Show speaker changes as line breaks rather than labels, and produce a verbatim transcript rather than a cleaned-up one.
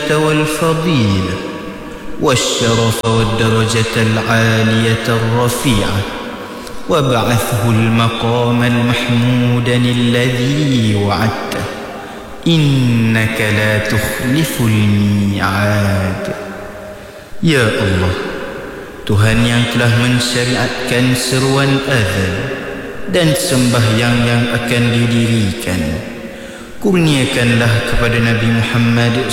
والفضيلة والشرف والدرجة العالية الرفيعة وابعثه المقام المحمودا الذي وعدته إنك لا تخلف الميعاد. Ya Allah, Tuhan yang telah mensyariatkan seruan azan dan sembahyang yang akan didirikan, kurniakanlah kepada Nabi Muhammad